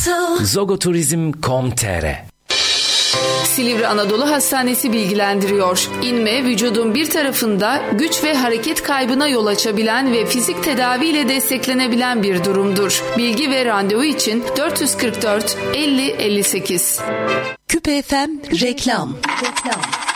Zogoturizm.com.tr Silivri Anadolu Hastanesi bilgilendiriyor. İnme vücudun bir tarafında güç ve hareket kaybına yol açabilen ve fizik tedaviyle desteklenebilen bir durumdur. Bilgi ve randevu için 444 50 58. Küpe FM reklam.